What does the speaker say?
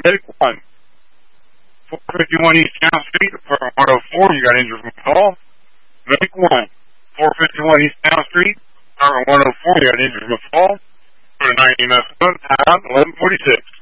Take one. 451 East Town Street, apartment 104, you got injured from fall. Make one. 451 East Town Street, apartment 104, you got injured from fall. Go to 90 West, time 11:46.